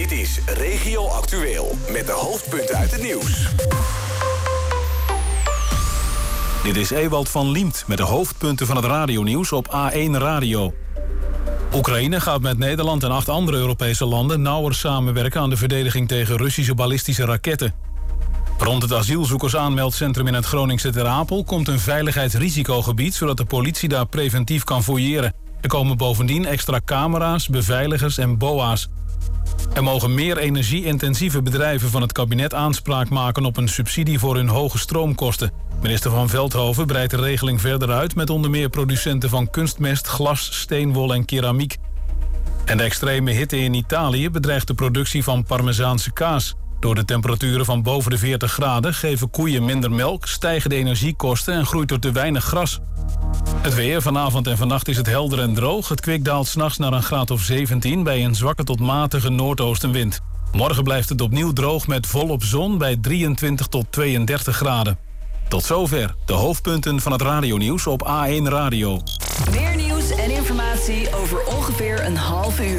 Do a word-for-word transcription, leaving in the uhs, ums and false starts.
Dit is Regio Actueel met de hoofdpunten uit het nieuws. Dit is Ewald van Liemt met de hoofdpunten van het radionieuws op A één Radio. Oekraïne gaat met Nederland en acht andere Europese landen nauwer samenwerken aan de verdediging tegen Russische ballistische raketten. Rond het asielzoekersaanmeldcentrum in het Groningse Ter Apel komt een veiligheidsrisicogebied, zodat de politie daar preventief kan fouilleren. Er komen bovendien extra camera's, beveiligers en B O A's. Er mogen meer energie-intensieve bedrijven van het kabinet aanspraak maken op een subsidie voor hun hoge stroomkosten. Minister Van Veldhoven breidt de regeling verder uit met onder meer producenten van kunstmest, glas, steenwol en keramiek. En de extreme hitte in Italië bedreigt de productie van Parmezaanse kaas. Door de temperaturen van boven de veertig graden geven koeien minder melk, stijgen de energiekosten en groeit er te weinig gras. Het weer, vanavond en vannacht is het helder en droog. Het kwik daalt 's nachts naar een graad of zeventien bij een zwakke tot matige noordoostenwind. Morgen blijft het opnieuw droog met volop zon bij drieëntwintig tot tweeëndertig graden. Tot zover de hoofdpunten van het radionieuws op A één Radio. Meer nieuws en informatie over ongeveer een half uur.